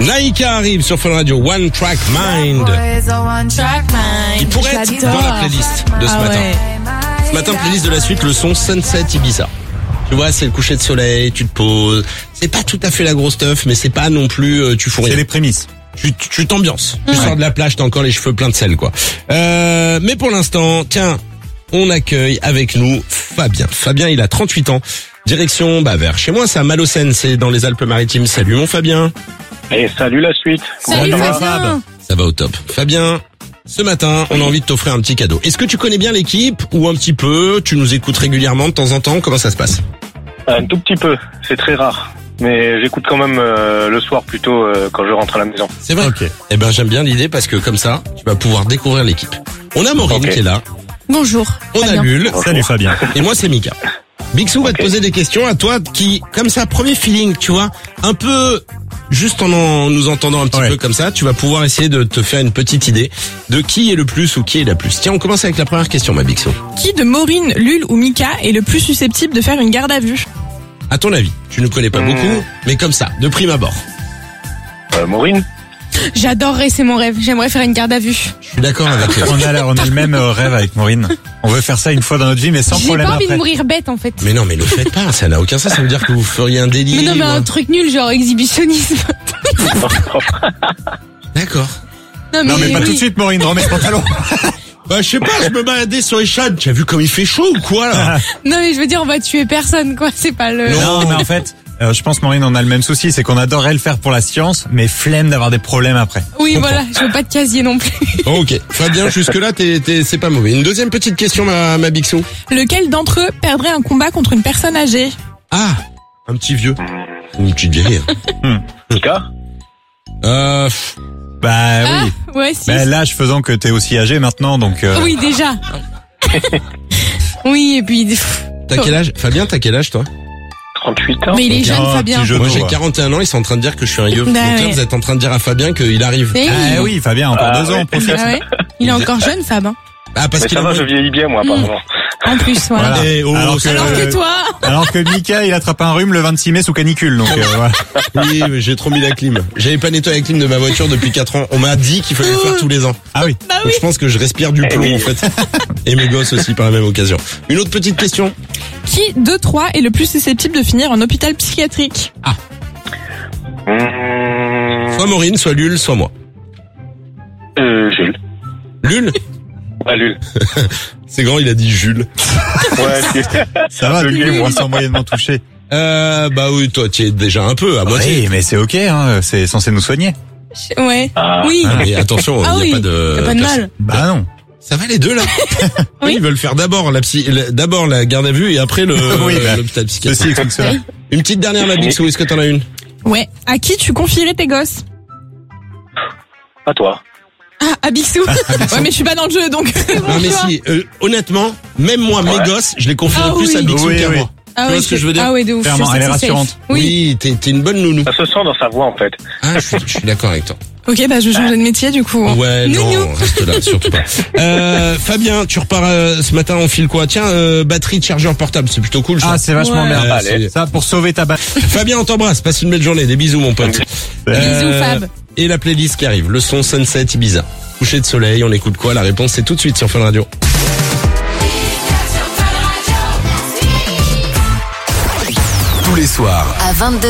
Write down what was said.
Naïka arrive sur Fun Radio, One Track Mind. Il pourrait être dans la playlist de ce matin. Ouais. Ce matin, playlist de la suite, le son Sunset Ibiza. Tu vois, c'est le coucher de soleil, tu te poses. C'est pas tout à fait la grosse stuff, mais c'est pas non plus, tu fous rien. C'est les prémices. Tu t'ambiances. Tu sors de la plage, t'as encore les cheveux pleins de sel, quoi. Mais pour l'instant, tiens, on accueille avec nous Fabien. Fabien, il a 38 ans. Direction, vers chez moi, c'est à Malocène, c'est dans les Alpes-Maritimes. Salut mon Fabien. Et salut la suite. Salut Comment ça va Fabien. Ça va au top. Fabien, ce matin, on a envie de t'offrir un petit cadeau. Est-ce que tu connais bien l'équipe ou un petit peu? Tu nous écoutes régulièrement de temps en temps? Comment ça se passe? Un tout petit peu, c'est très rare. Mais j'écoute quand même le soir plutôt quand je rentre à la maison. C'est vrai. Ok. Eh ben, j'aime bien l'idée parce que comme ça, tu vas pouvoir découvrir l'équipe. On a Maureen Ok. qui est là. Bonjour. On a Fabien. Lul. Salut Fabien. Et moi, c'est Mika. Bixou va te Ok. poser des questions à toi qui, comme ça, premier feeling, tu vois, un peu, juste en nous entendant un petit Ouais. peu comme ça, tu vas pouvoir essayer de te faire une petite idée de qui est le plus ou qui est la plus. Tiens, on commence avec la première question, ma Bixou. Qui de Maureen, Lul ou Mika est le plus susceptible de faire une garde à vue? À ton avis, tu ne connais pas beaucoup, mais comme ça, de prime abord. Maureen. J'adorerais, c'est mon rêve. J'aimerais faire une garde à vue. Je suis d'accord avec toi. On a le même rêve avec Maureen. On veut faire ça une fois dans notre vie, mais sans J'ai problème pas envie après. de mourir bête en fait. Mais non, mais le faites pas, ça n'a aucun sens, ça veut dire que vous feriez un délit. Mais non, mais ou un truc nul, genre exhibitionnisme. D'accord. Non mais pas oui. tout de suite Maureen, remets le pantalon. Je sais pas, je me baladais sur les chats. Tu as vu comme il fait chaud ou quoi, là? Non, mais je veux dire, on va tuer personne, quoi. C'est pas le... Non mais en fait, je pense Maureen on a le même souci, c'est qu'on adorerait le faire pour la science, mais flemme d'avoir des problèmes après. Oui, voilà, je veux pas de casier non plus. Ok. Fabien, jusque-là, c'est pas mauvais. Une deuxième petite question, ma Bixou. Lequel d'entre eux perdrait un combat contre une personne âgée? Ah, un petit vieux. Ou une petite vieille. Mika. Bah oui. Ah, ouais, si. Bah, l'âge faisant que t'es aussi âgé maintenant, donc... Oui, déjà. Oui, et puis... T'as quel âge? Fabien, t'as quel âge, toi? 38 ans. Mais il est jeune, Oh, Fabien. petit jeu. Moi, j'ai ouais. 41 ans, ils sont en train de dire que je suis un vieux. Bah Donc là, ouais. vous êtes en train de dire à Fabien qu'il arrive. Eh Ah oui, Fabien, encore 2 ans, ouais. profite. Ah ouais. Il est encore jeune, Fab. Hein. Ah, parce Mais qu'il ça a va, je vieillis bien moi apparemment. En plus, voilà. Voilà. Eh, oh, Alors ça que- va. Alors que toi... Alors que Mika, il attrape un rhume le 26 mai sous canicule, donc voilà. Oui, mais j'ai trop mis la clim. J'avais pas nettoyé la clim de ma voiture depuis 4 ans. On m'a dit qu'il fallait le faire tous les ans. Ah oui. Bah Donc oui. je pense que je respire du plomb, oui. en fait. Et mes gosses aussi, par la même occasion. Une autre petite question. Qui, de trois, est le plus susceptible de finir en hôpital psychiatrique? Soit Maureen, soit Lul, soit moi. Jules. Lul? Ah, Lul. C'est grand, il a dit Jules. Ouais, Ça va, Lui, lui, moi. ils sont moyennement touchés. Bah oui, toi, tu es déjà un peu, à moitié. Oui, mais c'est ok, hein, c'est censé nous soigner. Ouais. Ah. Oui. Mais attention, Ah il n'y oui. a pas de... Y a pas de mal. Bah non. Ça va les deux, là? Oui. Ils veulent faire d'abord d'abord la garde à vue et après Oui, bah, l'hôpital psychiatrique. Ceci explique cela. Une petite dernière, ma Bixou, est-ce que t'en as une? Ouais. À qui tu confierais tes gosses? À toi. Ah, à Bixou. Ouais, mais je suis pas dans le jeu, donc. Non mais si, honnêtement, même moi, mes Ouais. gosses, je les confierais Ah plus oui. à Bixou Oui, qu'à oui. moi. Ah Tu vois ouais, ce que je veux dire? Ah ouais, de ouf. Clairement, Je sais elle est que c'est rassurante. safe. Oui. T'es une bonne nounou. Ça se sent dans sa voix en fait. Ah, je suis d'accord avec toi. Ok, bah je vais changer de métier du coup. Ouais, Nounou. non, reste là, surtout pas. Fabien, tu repars ce matin, on file quoi? Tiens, batterie de chargeur portable, c'est plutôt cool ça. Ah, c'est vachement Ouais. bien. Allez. Ça, pour sauver ta batterie. Fabien, on t'embrasse, passe une belle journée, des bisous mon pote. Bisous, Fab. Et la playlist qui arrive, le son Sunset Ibiza. Coucher de soleil, on écoute quoi? La réponse c'est tout de suite sur Fun Radio. Tous les soirs, À 22h.